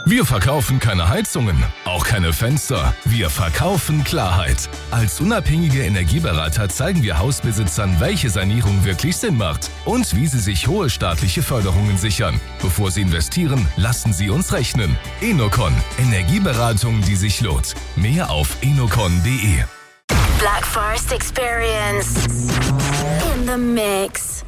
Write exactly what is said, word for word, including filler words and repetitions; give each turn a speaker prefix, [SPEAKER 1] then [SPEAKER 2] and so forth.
[SPEAKER 1] Wir verkaufen keine Heizungen, auch keine Fenster. Wir verkaufen Klarheit. Als unabhängige Energieberater zeigen wir Hausbesitzern, welche Sanierung wirklich Sinn macht und wie sie sich hohe staatliche Förderungen sichern. Bevor sie investieren, lassen sie uns rechnen. Enocon. Energieberatung, die sich lohnt. Mehr auf enocon punkt de.
[SPEAKER 2] Black Forest Experience in the mix.